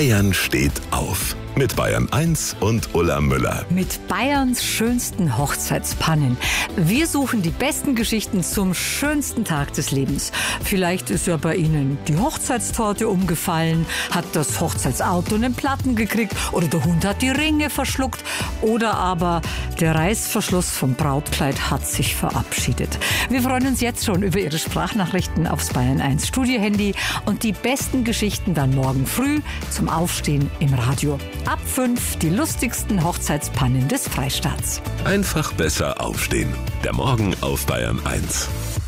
Bayern steht auf. Mit Bayern 1 und Ulla Müller. Mit Bayerns schönsten Hochzeitspannen. Wir suchen die besten Geschichten zum schönsten Tag des Lebens. Vielleicht ist ja bei Ihnen die Hochzeitstorte umgefallen, hat das Hochzeitsauto einen Platten gekriegt oder der Hund hat die Ringe verschluckt oder aber der Reißverschluss vom Brautkleid hat sich verabschiedet. Wir freuen uns jetzt schon über Ihre Sprachnachrichten aufs Bayern 1 Studiohandy und die besten Geschichten dann morgen früh zum Aufstehen im Radio. Ab 5 die lustigsten Hochzeitspannen des Freistaats. Einfach besser aufstehen. Der Morgen auf Bayern 1.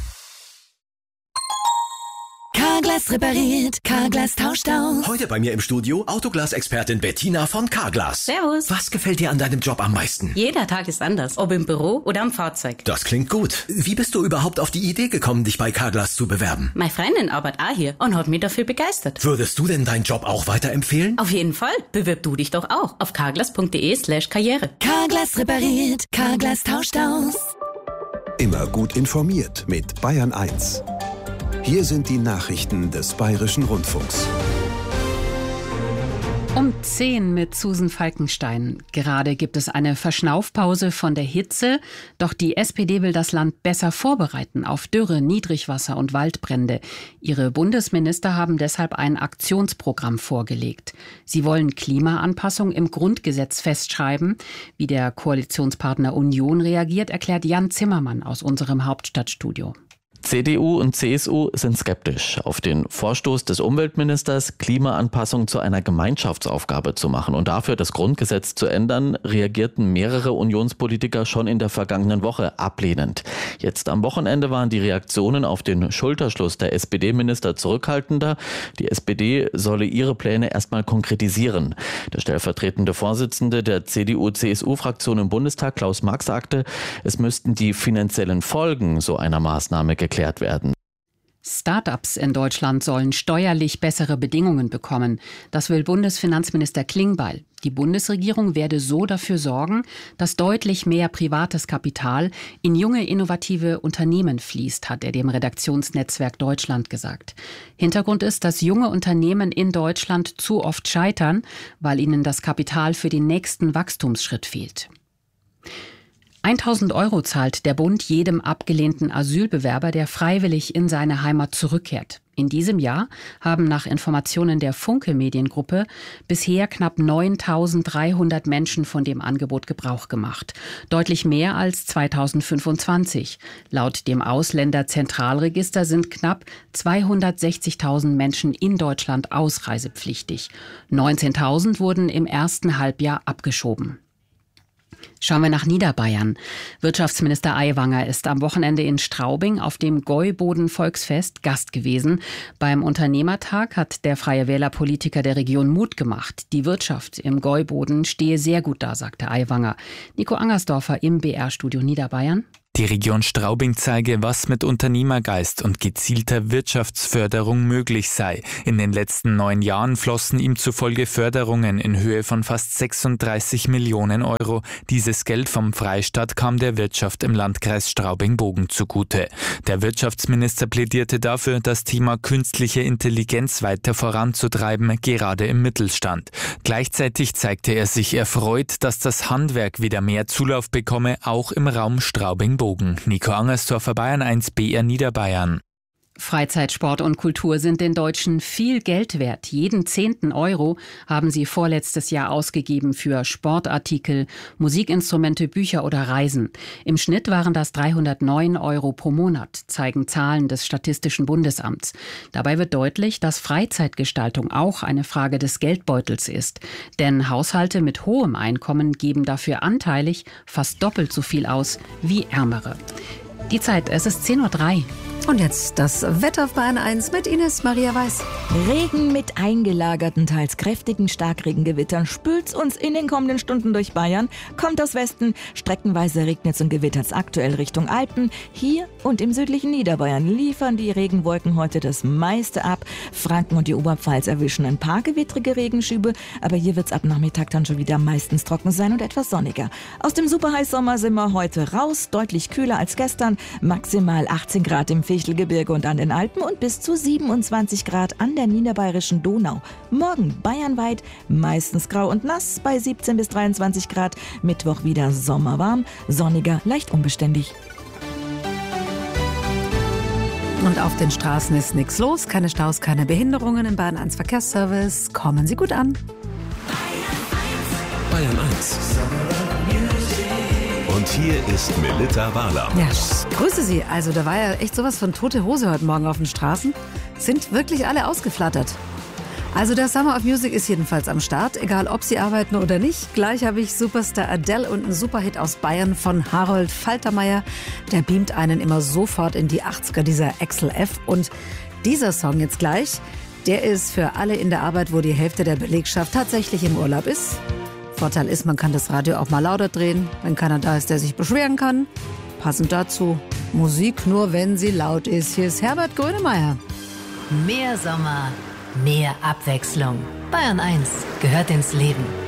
Carglass repariert, Carglass tauscht aus. Heute bei mir im Studio Autoglas-Expertin Bettina von Carglass. Servus. Was gefällt dir an deinem Job am meisten? Jeder Tag ist anders, ob im Büro oder am Fahrzeug. Das klingt gut. Wie bist du überhaupt auf die Idee gekommen, dich bei Carglass zu bewerben? Meine Freundin arbeitet auch hier und hat mich dafür begeistert. Würdest du denn deinen Job auch weiterempfehlen? Auf jeden Fall. Bewirb du dich doch auch auf carglass.de/karriere. Carglass repariert, Carglass tauscht aus. Immer gut informiert mit Bayern 1. Hier sind die Nachrichten des Bayerischen Rundfunks. Um 10 mit Susan Falkenstein. Gerade gibt es eine Verschnaufpause von der Hitze. Doch die SPD will das Land besser vorbereiten auf Dürre, Niedrigwasser und Waldbrände. Ihre Bundesminister haben deshalb ein Aktionsprogramm vorgelegt. Sie wollen Klimaanpassung im Grundgesetz festschreiben. Wie der Koalitionspartner Union reagiert, erklärt Jan Zimmermann aus unserem Hauptstadtstudio. CDU und CSU sind skeptisch auf den Vorstoß des Umweltministers, Klimaanpassung zu einer Gemeinschaftsaufgabe zu machen und dafür das Grundgesetz zu ändern, reagierten mehrere Unionspolitiker schon in der vergangenen Woche ablehnend. Jetzt am Wochenende waren die Reaktionen auf den Schulterschluss der SPD-Minister zurückhaltender. Die SPD solle ihre Pläne erstmal konkretisieren. Der stellvertretende Vorsitzende der CDU-CSU-Fraktion im Bundestag, Klaus Marx, sagte, es müssten die finanziellen Folgen so einer Maßnahme geklärt werden. Start-ups in Deutschland sollen steuerlich bessere Bedingungen bekommen. Das will Bundesfinanzminister Klingbeil. Die Bundesregierung werde so dafür sorgen, dass deutlich mehr privates Kapital in junge, innovative Unternehmen fließt, hat er dem Redaktionsnetzwerk Deutschland gesagt. Hintergrund ist, dass junge Unternehmen in Deutschland zu oft scheitern, weil ihnen das Kapital für den nächsten Wachstumsschritt fehlt. 1.000 € zahlt der Bund jedem abgelehnten Asylbewerber, der freiwillig in seine Heimat zurückkehrt. In diesem Jahr haben nach Informationen der Funke-Mediengruppe bisher knapp 9.300 Menschen von dem Angebot Gebrauch gemacht. Deutlich mehr als 2025. Laut dem Ausländerzentralregister sind knapp 260.000 Menschen in Deutschland ausreisepflichtig. 19.000 wurden im ersten Halbjahr abgeschoben. Schauen wir nach Niederbayern. Wirtschaftsminister Aiwanger ist am Wochenende in Straubing auf dem Gäuboden-Volksfest Gast gewesen. Beim Unternehmertag hat der Freie Wähler-Politiker der Region Mut gemacht. Die Wirtschaft im Gäuboden stehe sehr gut da, sagte Aiwanger. Nico Angersdorfer im BR-Studio Niederbayern. Die Region Straubing zeige, was mit Unternehmergeist und gezielter Wirtschaftsförderung möglich sei. In den letzten 9 Jahren flossen ihm zufolge Förderungen in Höhe von fast 36 Millionen €. Dieses Geld vom Freistaat kam der Wirtschaft im Landkreis Straubing-Bogen zugute. Der Wirtschaftsminister plädierte dafür, das Thema künstliche Intelligenz weiter voranzutreiben, gerade im Mittelstand. Gleichzeitig zeigte er sich erfreut, dass das Handwerk wieder mehr Zulauf bekomme, auch im Raum Straubing-Bogen. Nico Angersdorfer, Bayern 1 BR Niederbayern. Freizeit, Sport und Kultur sind den Deutschen viel Geld wert. Jeden 10. Euro haben sie vorletztes Jahr ausgegeben für Sportartikel, Musikinstrumente, Bücher oder Reisen. Im Schnitt waren das 309 € pro Monat, zeigen Zahlen des Statistischen Bundesamts. Dabei wird deutlich, dass Freizeitgestaltung auch eine Frage des Geldbeutels ist. Denn Haushalte mit hohem Einkommen geben dafür anteilig fast doppelt so viel aus wie ärmere. Die Zeit, es ist 10:03 Uhr. Und jetzt das Wetter auf Bayern 1 mit Ines Maria Weiß. Regen mit eingelagerten, teils kräftigen Starkregengewittern spült's uns in den kommenden Stunden durch Bayern. Kommt aus Westen, streckenweise regnet's und gewittert's aktuell Richtung Alpen. Hier und im südlichen Niederbayern liefern die Regenwolken heute das meiste ab. Franken und die Oberpfalz erwischen ein paar gewittrige Regenschübe, aber hier wird's ab Nachmittag dann schon wieder meistens trocken sein und etwas sonniger. Aus dem Superheißsommer sind wir heute raus, deutlich kühler als gestern, maximal 18 Grad im Fichtelgebirge und an den Alpen und bis zu 27 Grad an der niederbayerischen Donau. Morgen bayernweit meistens grau und nass bei 17 bis 23 Grad. Mittwoch wieder sommerwarm, sonniger, leicht unbeständig. Und auf den Straßen ist nichts los, keine Staus, keine Behinderungen im Bayern 1 Verkehrsservice. Kommen Sie gut an. Bayern 1. Und hier ist Melitta Wahler. Ja, grüße Sie. Also da war ja echt sowas von tote Hose heute Morgen auf den Straßen. Sind wirklich alle ausgeflattert. Also der Summer of Music ist jedenfalls am Start, egal ob Sie arbeiten oder nicht. Gleich habe ich Superstar Adele und einen Superhit aus Bayern von Harold Faltermeier. Der beamt einen immer sofort in die 80er, dieser Axel F. Und dieser Song jetzt gleich, der ist für alle in der Arbeit, wo die Hälfte der Belegschaft tatsächlich im Urlaub ist. Vorteil ist, man kann das Radio auch mal lauter drehen, wenn keiner da ist, der sich beschweren kann. Passend dazu, Musik nur, wenn sie laut ist. Hier ist Herbert Grönemeyer. Mehr Sommer, mehr Abwechslung. Bayern 1 gehört ins Leben.